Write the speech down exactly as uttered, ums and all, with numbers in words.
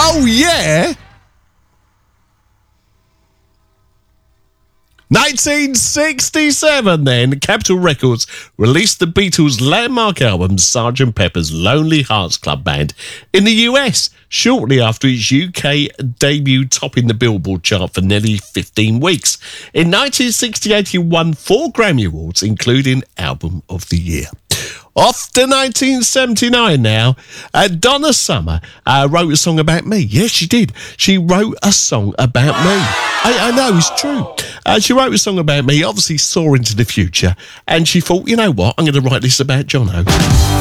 Oh, yeah. nineteen sixty-seven, then, Capitol Records released the Beatles' landmark album, Sergeant Pepper's Lonely Hearts Club Band, in the U S, shortly after its U K debut topping the Billboard chart for nearly fifteen weeks. In nineteen sixty-eight, he won four Grammy Awards, including Album of the Year. Off to nineteen seventy-nine now. Uh, Donna Summer uh, wrote a song about me. Yes, she did. She wrote a song about me. I, I know, it's true. Uh, she wrote a song about me, obviously saw into the future, and she thought, you know what, I'm going to write this about Jono.